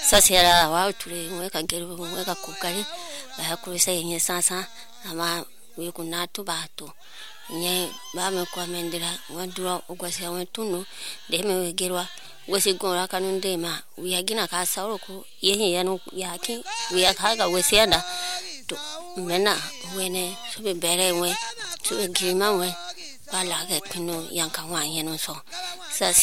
Sasera wa tule weka geru weka kukari ba kurisa yenye sasa ama wikuna tu batu nye ba me kwa mendera wadura ugwasi awetunu de me wegerwa wesi gora kanunde ma wiyagina ka sauro yenye yanu yaki wiyakaga wesianda to mena wene sube bere we sube grima we bala ga kinu yanka wa yenu so sa